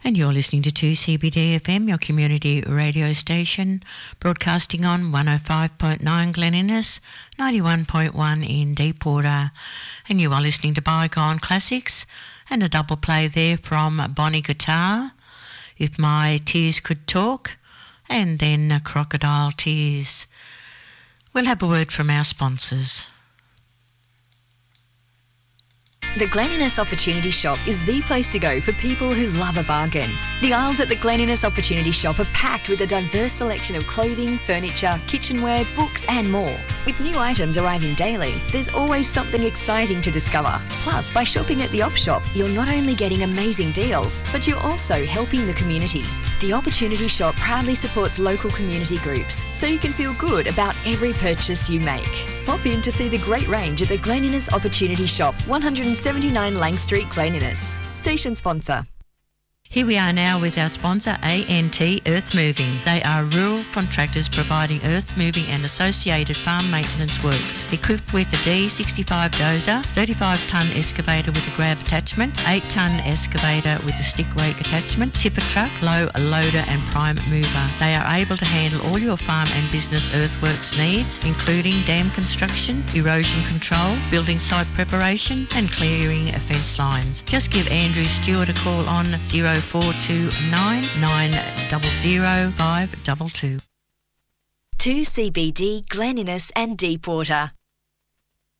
And you're listening to 2CBD FM, your community radio station, broadcasting on 105.9 Glen Innes, 91.1 in Deepwater. And you are listening to Bygone Classics and a double play there from Bonnie Guitar, If My Tears Could Talk, and then Crocodile Tears. We'll have a word from our sponsors. The Glen Innes Opportunity Shop is the place to go for people who love a bargain. The aisles at the Glen Innes Opportunity Shop are packed with a diverse selection of clothing, furniture, kitchenware, books and more. With new items arriving daily, there's always something exciting to discover. Plus, by shopping at the Op Shop, you're not only getting amazing deals, but you're also helping the community. The Opportunity Shop proudly supports local community groups, so you can feel good about every purchase you make. Pop in to see the great range at the Glen Innes Opportunity Shop, 179 Lang Street, Glen Innes. Station sponsor. Here we are now with our sponsor, ANT Earth Moving. They are rural contractors providing earth moving and associated farm maintenance works. Equipped with a D65 dozer, 35-tonne excavator with a grab attachment, 8-tonne excavator with a stick rake attachment, tipper truck, low loader and prime mover. They are able to handle all your farm and business earthworks needs, including dam construction, erosion control, building site preparation and clearing of fence lines. Just give Andrew Stewart a call on 0429 900 522. 2CBD, Glen Innes and Deepwater.